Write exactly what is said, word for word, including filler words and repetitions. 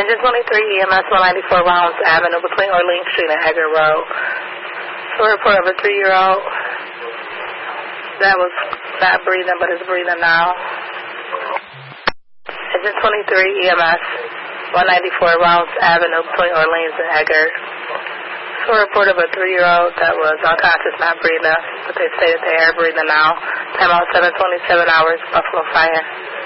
Engine twenty-three, E M S one ninety-four Rounds Avenue between Orleans Street and Edgar Road. So a report of a three-year-old that was not breathing but is breathing now. Engine twenty-three, E M S one ninety-four Rounds Avenue between Orleans and Edgar. So a report of a three-year-old that was unconscious, not breathing, but they say that they are breathing now. Time out seven twenty-seven hours, Buffalo Fire.